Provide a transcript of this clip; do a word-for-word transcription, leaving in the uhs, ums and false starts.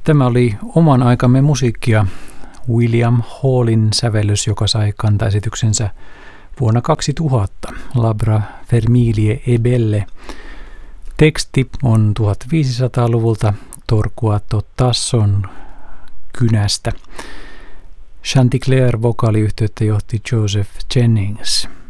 Tämä oli oman aikamme musiikkia. William Hallin sävellys, joka sai kantaesityksensä vuonna kaksituhatta. Labra Vermilie e Belle. Teksti on tuhatviisisataaluvulta Torquato Tasson kynästä. Chanticleer vokaaliyhteyttä johti Joseph Jennings.